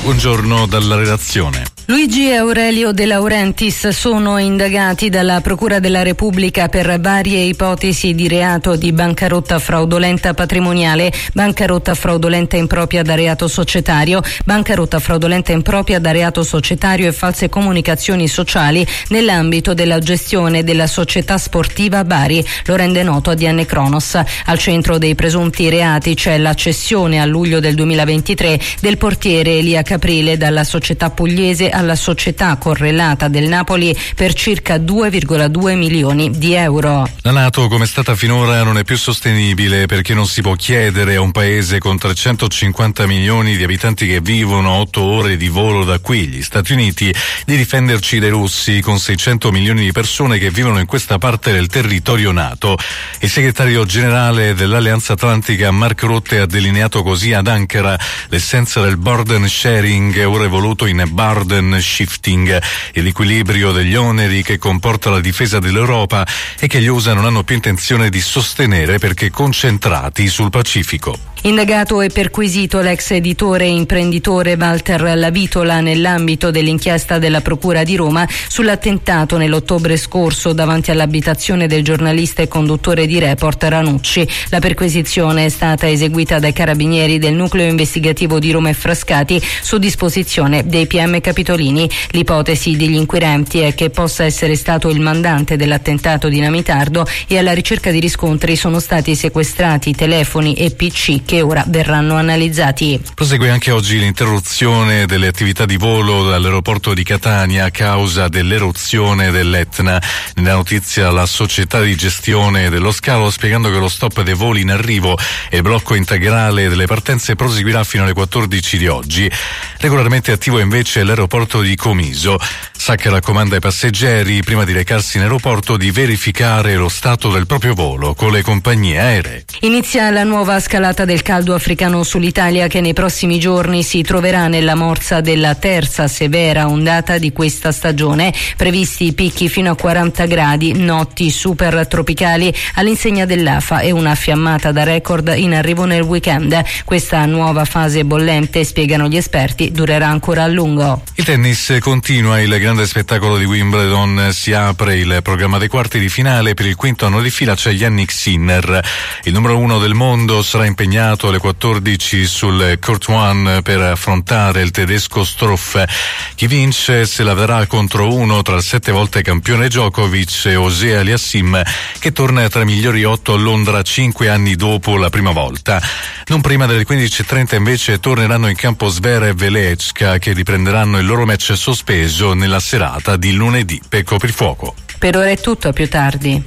Buongiorno dalla redazione. Luigi e Aurelio De Laurentiis sono indagati dalla Procura della Repubblica per varie ipotesi di reato di bancarotta fraudolenta patrimoniale, bancarotta fraudolenta impropria da reato societario, bancarotta fraudolenta impropria da reato societario e false comunicazioni sociali nell'ambito della gestione della società sportiva Bari. Lo rende noto ADN Cronos. Al centro dei presunti reati c'è la cessione a luglio del 2023 del portiere Elia Caprile dalla società pugliese alla società correlata del Napoli per circa 2,2 milioni di euro. La NATO, come è stata finora, non è più sostenibile perché non si può chiedere a un paese con 350 milioni di abitanti che vivono 8 ore di volo da qui, gli Stati Uniti, di difenderci dai russi con 600 milioni di persone che vivono in questa parte del territorio NATO. Il segretario generale dell'Alleanza Atlantica Mark Rutte ha delineato così ad Ankara l'essenza del burden sharing, ora evoluto in burden shifting, l'equilibrio degli oneri che comporta la difesa dell'Europa e che gli USA non hanno più intenzione di sostenere perché concentrati sul Pacifico. Indagato e perquisito l'ex editore e imprenditore Walter Lavitola nell'ambito dell'inchiesta della Procura di Roma sull'attentato nell'ottobre scorso davanti all'abitazione del giornalista e conduttore di Report Ranucci. La perquisizione è stata eseguita dai carabinieri del nucleo investigativo di Roma e Frascati su disposizione dei PM capitolini. L'ipotesi degli inquirenti è che possa essere stato il mandante dell'attentato dinamitardo e alla ricerca di riscontri sono stati sequestrati telefoni e PC che ora verranno analizzati. Prosegue anche oggi l'interruzione delle attività di volo dall'aeroporto di Catania a causa dell'eruzione dell'Etna. Nella notizia la società di gestione dello scalo spiegando che lo stop dei voli in arrivo e il blocco integrale delle partenze proseguirà fino alle 14 di oggi. Regolarmente attivo invece l'aeroporto di Comiso. Sacca raccomanda ai passeggeri prima di recarsi in aeroporto di verificare lo stato del proprio volo con le compagnie aeree. Inizia la nuova scalata del caldo africano sull'Italia che nei prossimi giorni si troverà nella morsa della terza severa ondata di questa stagione. Previsti picchi fino a 40 gradi, notti super tropicali all'insegna dell'AFA e una fiammata da record in arrivo nel weekend. Questa nuova fase bollente, spiegano gli esperti, durerà ancora a lungo. Il tennis continua, il grande spettacolo di Wimbledon, si apre il programma dei quarti di finale. Per il quinto anno di fila c'è Jannik Sinner, il numero 1 del mondo, sarà impegnato alle 14 sul Court 1 per affrontare il tedesco Struff. Chi vince se la verrà contro uno tra il 7 volte campione Djokovic e José Aliassim, che torna tra i migliori 8 a Londra 5 anni dopo la prima volta. Non prima delle 15:30 invece torneranno in campo Zverev e Lechka, che riprenderanno il loro match sospeso nella serata di lunedì per coprifuoco. Per ora è tutto, a più tardi.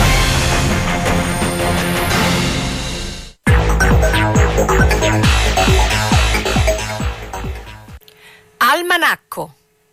Almanacco.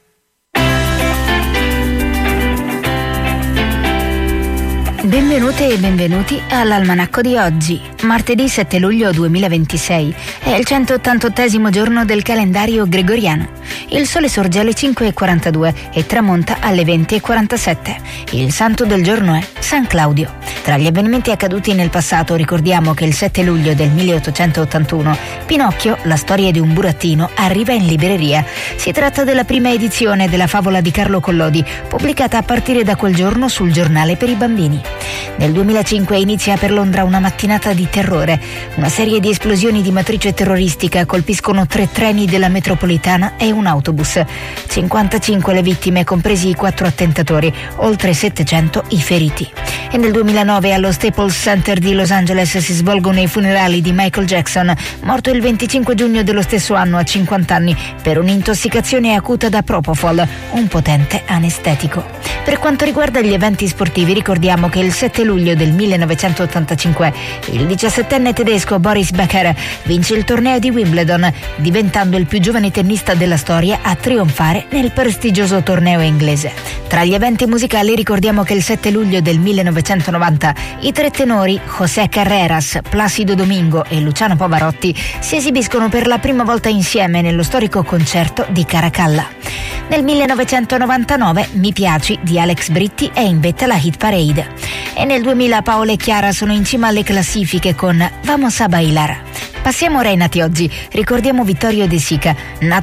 Benvenute e benvenuti all'Almanacco di oggi, martedì 7 luglio 2026. È il 188° giorno del calendario gregoriano. Il sole sorge alle 5:42 e tramonta alle 20:47. Il santo del giorno è San Claudio. Tra gli avvenimenti accaduti nel passato ricordiamo che il 7 luglio del 1881 Pinocchio, la storia di un burattino, arriva in libreria. Si tratta della prima edizione della favola di Carlo Collodi, pubblicata a partire da quel giorno sul giornale per i bambini. Nel 2005 inizia per Londra una mattinata di terrore. Una serie di esplosioni di matrice terroristica colpiscono 3 treni della metropolitana e un autobus. 55 le vittime, compresi i 4 attentatori, oltre 700 i feriti. E nel 2009 allo Staples Center di Los Angeles si svolgono i funerali di Michael Jackson, morto il 25 giugno dello stesso anno a 50 anni per un'intossicazione acuta da propofol, un potente anestetico. Per quanto riguarda gli eventi sportivi ricordiamo che il 7 luglio del 1985 il 17enne tedesco Boris Becker vince il torneo di Wimbledon, diventando il più giovane tennista della storia a trionfare nel prestigioso torneo inglese. Tra gli eventi musicali ricordiamo che il 7 luglio del 1990 i 3 tenori José Carreras, Placido Domingo e Luciano Pavarotti si esibiscono per la prima volta insieme nello storico concerto di Caracalla. Nel 1999 Mi piaci di Alex Britti è in vetta alla hit parade. E nel 2000 Paola e Chiara sono in cima alle classifiche con Vamos a bailar. Passiamo ora ai nati oggi. Ricordiamo Vittorio De Sica, nato